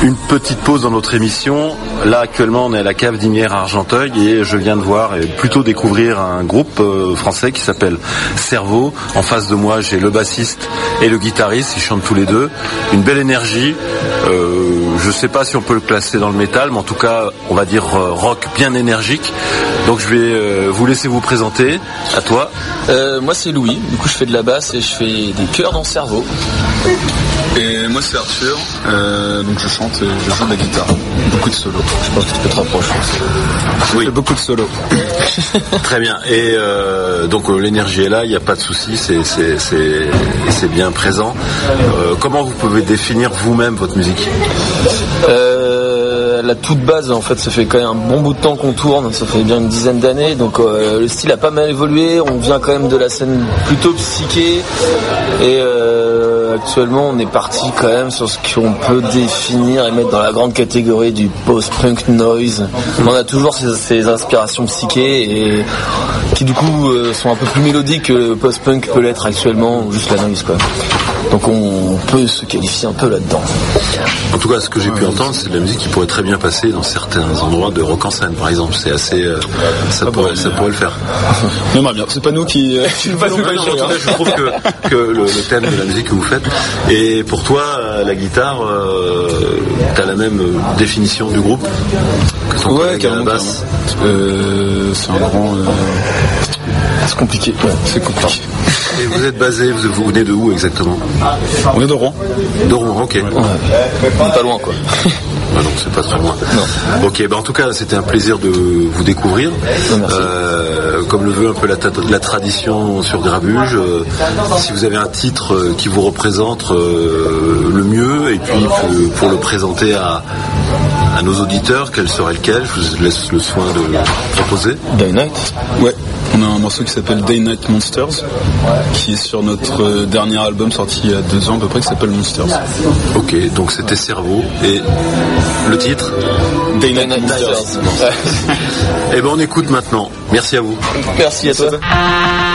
Une petite pause dans notre émission. Là, actuellement, on est à la cave d'Imières à Argenteuil et je viens de voir et plutôt découvrir un groupe français qui s'appelle Cerveau. En face de moi, j'ai le bassiste et le guitariste. Ils chantent tous les deux. Une belle énergie. Je sais pas si on peut le classer dans le métal, mais en tout cas, on va dire rock bien énergique. Donc, je vais vous laisser vous présenter. À toi. Moi, c'est Louis. Du coup, je fais de la basse et je fais des chœurs dans Cerveau. Et moi c'est Arthur, donc je chante et je joue de la guitare. Beaucoup de solos. Je pense que tu peux te rapprocher. Oui, beaucoup de solos. Très bien. Et donc l'énergie est là, il n'y a pas de souci, c'est bien présent. Comment vous pouvez définir vous-même votre musique ? La toute base, en fait, ça fait quand même un bon bout de temps qu'on tourne, ça fait bien une dizaine d'années, donc le style a pas mal évolué. On vient quand même de la scène plutôt psyché et actuellement on est parti quand même sur ce qu'on peut définir et mettre dans la grande catégorie du post-punk noise. On a toujours ces inspirations psyché et qui du coup sont un peu plus mélodiques que le post-punk peut l'être actuellement, ou juste la noise quoi. Donc on peut se qualifier un peu là-dedans. En tout cas, ce que j'ai pu entendre, c'est de la musique qui pourrait très bien passer dans certains endroits de rock en scène, par exemple. C'est assez, ça pourrait le faire. J'aimerais bien. C'est pas nous qui. Je trouve que le thème de la musique que vous faites. Et pour toi, la guitare, t'as la même définition du groupe que son collègue à la basse. C'est un grand. C'est compliqué. Ouais, c'est compliqué. Et vous êtes basé, vous venez de où exactement ? On est de Rouen. De Rouen, ok. Ouais. Pas loin quoi. Ah, donc c'est pas très loin. Non. Ok, en tout cas c'était un plaisir de vous découvrir. Comme le veut un peu la tradition sur Grabuge, si vous avez un titre qui vous représente le mieux, et puis pour le présenter à nos auditeurs, quel serait lequel ? Je vous laisse le soin de proposer. Day Night. Ouais. On a un morceau qui s'appelle Day Night Monsters, qui est sur notre dernier album sorti il y a 2 ans à peu près, qui s'appelle Monsters. Ok, donc c'était Cerveau. Et le titre ? Day Night Monsters. Et on écoute maintenant. Merci à vous. Merci à toi.